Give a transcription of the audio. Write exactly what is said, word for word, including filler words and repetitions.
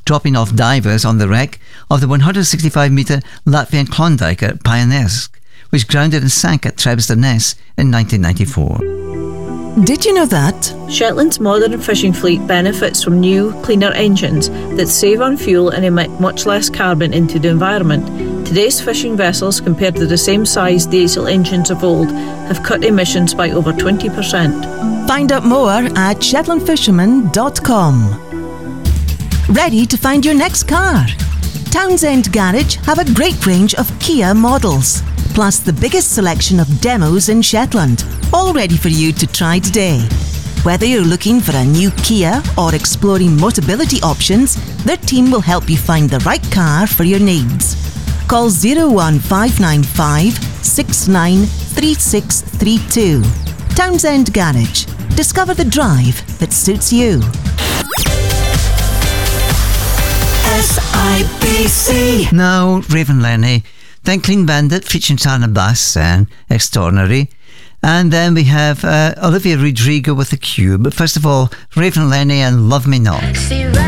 dropping off divers on the wreck of the one hundred sixty-five metre Latvian Klondike at Pioneersk, which grounded and sank at Trebisdoness in nineteen ninety-four. Did you know that? Shetland's modern fishing fleet benefits from new, cleaner engines that save on fuel and emit much less carbon into the environment. Today's fishing vessels, compared to the same size diesel engines of old, have cut emissions by over twenty percent. Find out more at shetland fisherman dot com. Ready to find your next car? Townsend Garage have a great range of Kia models, plus the biggest selection of demos in Shetland, all ready for you to try today. Whether you're looking for a new Kia or exploring Motability options, their team will help you find the right car for your needs. Call zero one five nine five, six nine three six three two. Townsend Garage. Discover the drive that suits you. S I B C. Now, Raven Lenny, then Clean Bandit featuring Tana Bass and Extraordinary. And then we have uh, Olivia Rodrigo with The Cube. But first of all, Raven Lenny and Love Me Not.